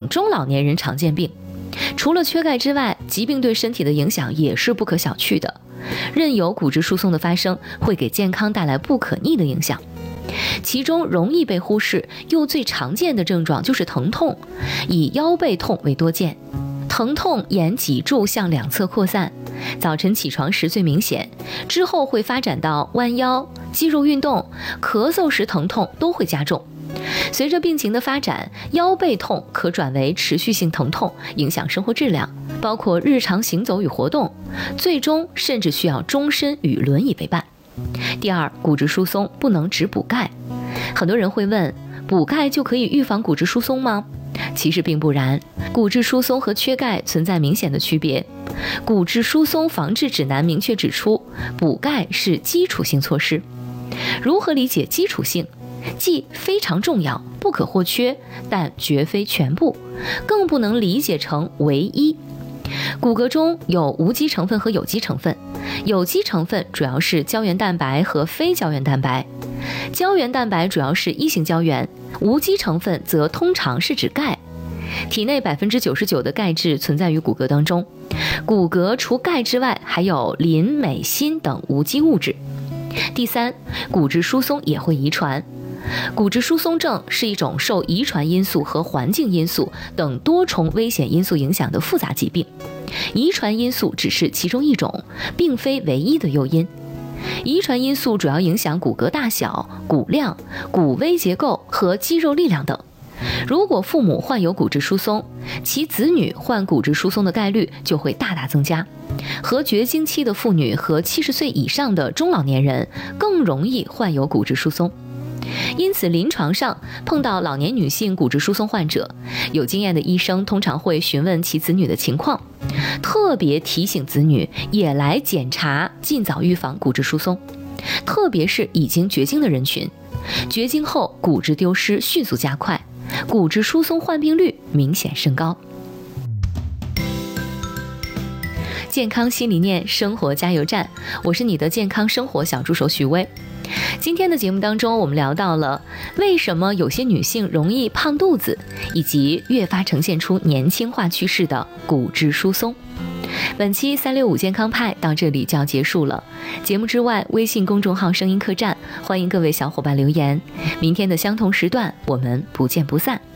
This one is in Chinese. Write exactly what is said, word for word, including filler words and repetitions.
中老年人常见病。除了缺钙之外，疾病对身体的影响也是不可小觑的。任由骨质疏松的发生，会给健康带来不可逆的影响。其中容易被忽视又最常见的症状就是疼痛，以腰背痛为多见。疼痛沿脊柱向两侧扩散，早晨起床时最明显，之后会发展到弯腰、肌肉运动、咳嗽时疼痛都会加重。随着病情的发展，腰背痛可转为持续性疼痛，影响生活质量，包括日常行走与活动，最终甚至需要终身与轮椅为伴。第二，骨质疏松不能只补钙。很多人会问，补钙就可以预防骨质疏松吗？其实并不然，骨质疏松和缺钙存在明显的区别。骨质疏松防治指南明确指出，补钙是基础性措施。如何理解基础性？既非常重要，不可或缺，但绝非全部，更不能理解成唯一。骨骼中有无机成分和有机成分，有机成分主要是胶原蛋白和非胶原蛋白，胶原蛋白主要是一型胶原，无机成分则通常是指钙。体内 百分之九十九 的钙质存在于骨骼当中，骨骼除钙之外还有磷、镁、锌等无机物质。第三，骨质疏松也会遗传。骨质疏松症是一种受遗传因素和环境因素等多重危险因素影响的复杂疾病，遗传因素只是其中一种，并非唯一的诱因。遗传因素主要影响骨骼大小、骨量、骨微结构和肌肉力量等。如果父母患有骨质疏松，其子女患骨质疏松的概率就会大大增加。和绝经期的妇女和七十岁以上的中老年人更容易患有骨质疏松。因此，临床上碰到老年女性骨质疏松患者，有经验的医生通常会询问其子女的情况，特别提醒子女也来检查，尽早预防骨质疏松。特别是已经绝经的人群，绝经后骨质丢失迅速加快，骨质疏松患病率明显升高。健康新理念，生活加油站，我是你的健康生活小助手许巍。今天的节目当中，我们聊到了为什么有些女性容易胖肚子，以及越发呈现出年轻化趋势的骨质疏松。本期三六五健康派到这里就要结束了。节目之外，微信公众号声音客栈，欢迎各位小伙伴留言。明天的相同时段，我们不见不散。